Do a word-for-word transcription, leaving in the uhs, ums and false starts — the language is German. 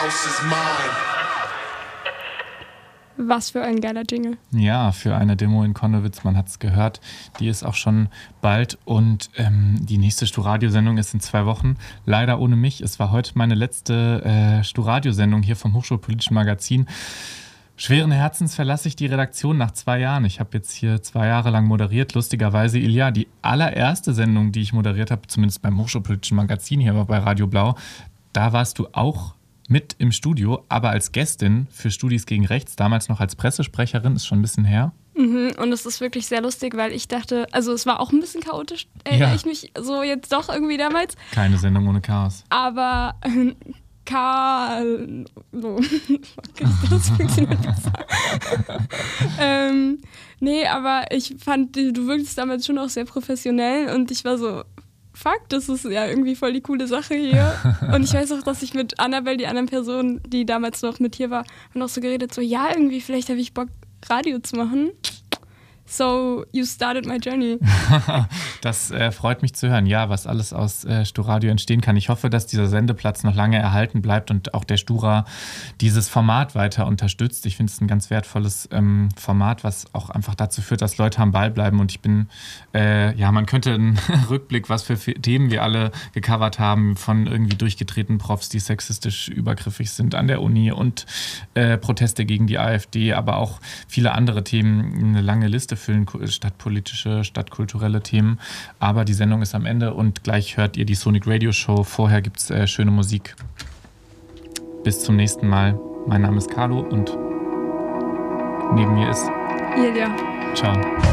house is mine. Was für ein geiler Jingle. Ja, für eine Demo in Konnewitz, man hat es gehört. Die ist auch schon bald und ähm, die nächste Stu-Radio-Sendung ist in zwei Wochen. Leider ohne mich. Es war heute meine letzte äh, Stu-Radio-Sendung hier vom Hochschulpolitischen Magazin. Schweren Herzens verlasse ich die Redaktion nach zwei Jahren. Ich habe jetzt hier zwei Jahre lang moderiert. Lustigerweise, Ilja, die allererste Sendung, die ich moderiert habe, zumindest beim Hochschulpolitischen Magazin hier bei Radio Blau, da warst du auch mit im Studio, aber als Gästin für Studis gegen Rechts, damals noch als Pressesprecherin, ist schon ein bisschen her. Mhm, und es ist wirklich sehr lustig, weil ich dachte, also es war auch ein bisschen chaotisch, erinnere Ja. ich mich so jetzt doch irgendwie damals. Keine Sendung ohne Chaos. Aber äh, K... So. Das funktioniert besser. ähm, nee, aber ich fand, du wirktest damals schon auch sehr professionell und ich war so, fuck, das ist ja irgendwie voll die coole Sache hier. Und ich weiß auch, dass ich mit Annabelle, die anderen Person, die damals noch mit hier war, haben auch so geredet, so, ja, irgendwie, vielleicht habe ich Bock, Radio zu machen. So, you started my journey. Das äh, freut mich zu hören. Ja, was alles aus äh, Stu-Radio entstehen kann. Ich hoffe, dass dieser Sendeplatz noch lange erhalten bleibt und auch der Stura dieses Format weiter unterstützt. Ich finde es ein ganz wertvolles ähm, Format, was auch einfach dazu führt, dass Leute am Ball bleiben. Und ich bin, äh, ja, man könnte einen Rückblick, was für Themen wir alle gecovert haben, von irgendwie durchgedrehten Profs, die sexistisch übergriffig sind an der Uni und äh, Proteste gegen die AfD, aber auch viele andere Themen, eine lange Liste füllen, stadtpolitische, stadtkulturelle Themen. Aber die Sendung ist am Ende und gleich hört ihr die Sonic Radio Show. Vorher gibt es äh, schöne Musik. Bis zum nächsten Mal. Mein Name ist Carlo und neben mir ist Ilja. Ciao.